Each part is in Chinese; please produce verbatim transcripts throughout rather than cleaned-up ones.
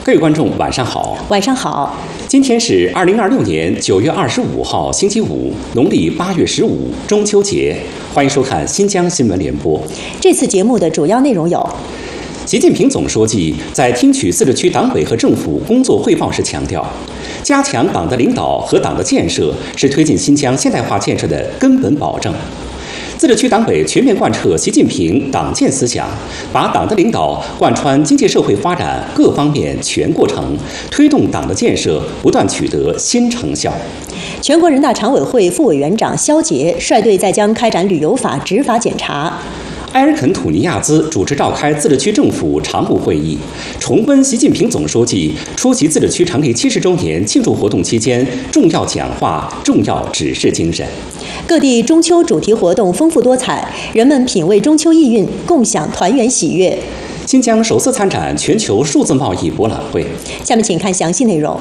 各位观众，晚上好。 晚上好。 今天是二零二六年九月二十五号，星期五，农历八月十五，中秋节。欢迎收看新疆新闻联播。 这次节目的主要内容有： 习近平总书记在听取自治区党委和政府工作汇报时强调，加强党的领导和党的建设是推进新疆现代化建设的根本保证。自治区党委全面贯彻习近平党建思想，把党的领导贯穿经济社会发展各方面全过程，推动党的建设不断取得新成效。 全国人大常委会副委员长肖捷率队在疆开展旅游法执法检查。 埃尔肯土尼亚兹主持召开自治区政府常务会议，重温习近平总书记出席自治区成立七十周年庆祝活动期间重要讲话、重要指示精神。 各地中秋主题活动丰富多彩，人们品味中秋意蕴，共享团圆喜悦。 新疆首次参展全球数字贸易博览会。 下面请看详细内容。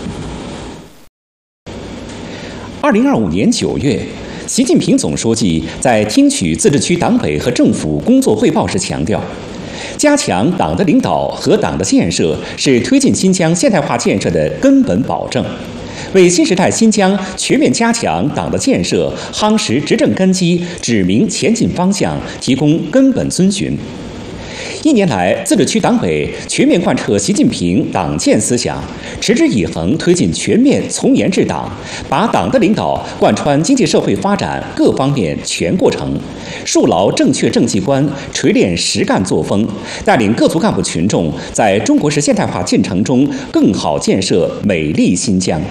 二零二五年九月，习近平总书记在听取自治区党委和政府工作汇报时强调，加强党的领导和党的建设是推进新疆现代化建设的根本保证，为新时代新疆全面加强党的建设夯实执政根基、指明前进方向提供根本遵循。一年来，自治区党委全面贯彻习近平党建思想，持之以恒推进全面从严治党，把党的领导贯穿经济社会发展各方面全过程，树牢正确政绩观，锤炼实干作风，带领各族干部群众在中国式现代化进程中更好建设美丽新疆。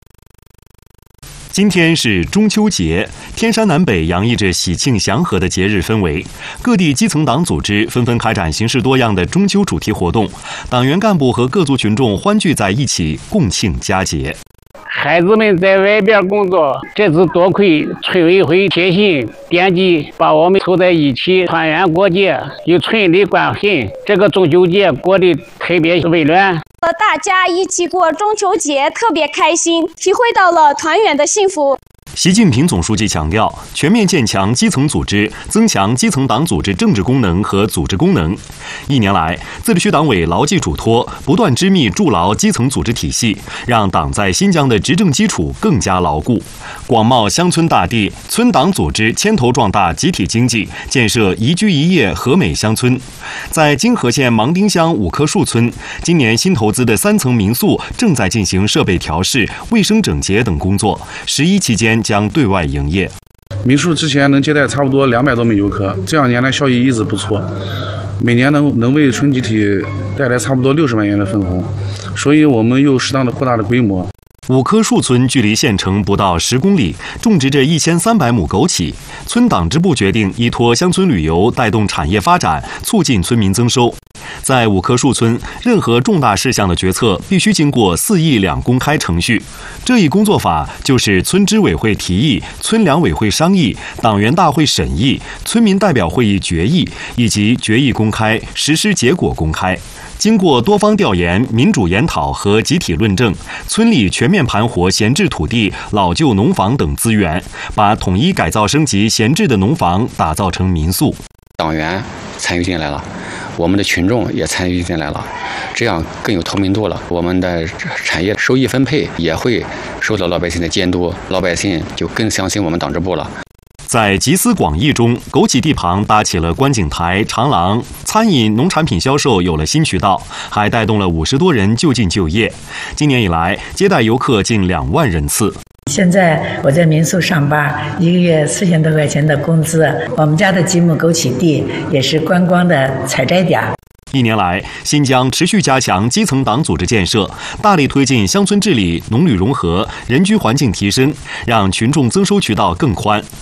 今天是中秋节，天山南北洋溢着喜庆祥和的节日氛围，各地基层党组织纷纷开展形式多样的中秋主题活动，党员干部和各族群众欢聚在一起，共庆佳节。 孩子们在外边工作，这次多亏村委会贴心惦记，把我们凑在一起团圆过节，与村里关心，这个中秋节过得特别温暖。 和大家一起过中秋节特别开心，体会到了团圆的幸福。 习近平总书记强调，全面建强基层组织，增强基层党组织政治功能和组织功能。一年来，自治区党委牢记嘱托，不断织密筑牢基层组织体系，让党在新疆的执政基础更加牢固。广袤乡村大地，村党组织牵头壮大集体经济，建设宜居宜业和美乡村。在金河县芒丁乡五棵树村，今年新投资的三层民宿正在进行设备调试、卫生整洁等工作，十一期间将对外营业。 民宿之前能接待差不多两百多名游客，这两年来效益一直不错，每年能能为村集体带来差不多六十万元的分红，所以我们又适当的扩大了规模。 五棵树村距离县城不到十公里，种植着一千三百亩枸杞。村党支部决定依托乡村旅游带动产业发展，促进村民增收。在五棵树村，任何重大事项的决策必须经过四议两公开程序。这一工作法就是村支委会提议、村两委会商议、党员大会审议、村民代表会议决议以及决议公开、实施结果公开。经过多方调研、民主研讨和集体论证，村里全面盘活闲置土地、老旧农房等资源，把统一改造升级闲置的农房打造成民宿。 党员参与进来了，我们的群众也参与进来了，这样更有透明度了。我们的产业收益分配也会受到老百姓的监督，老百姓就更相信我们党支部了。 在集思广益中，枸杞地旁搭起了观景台、长廊，餐饮、农产品销售有了新渠道，还带动了五十多人就近就业。今年以来，接待游客近两万人次。 现在我在民宿上班，一个月四千多块钱的工资。我们家的几亩枸杞地也是观光的采摘点。 一年来，新疆持续加强基层党组织建设，大力推进乡村治理、农旅融合、人居环境提升，让群众增收渠道更宽。